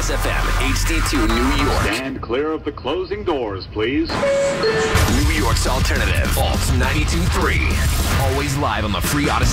Kiss FM, HD2 New York. Stand clear of the closing doors, please. New York's alternative, Alt 92.3. Always live on the free Odyssey.